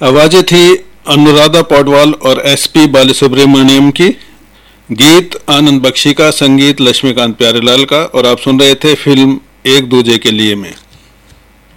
आवाजें थी अनुराधा पौडवाल और एसपी बालासुब्रमण्यम की। गीत आनंद बख्शी का, संगीत लक्ष्मीकांत प्यारेलाल का। और आप सुन रहे थे फिल्म एक दूजे के लिए में।